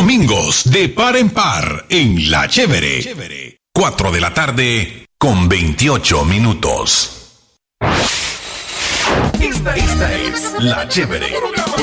domingos de par en par en La Chévere. 4 de la tarde con 28 minutos. Esta es La Chévere.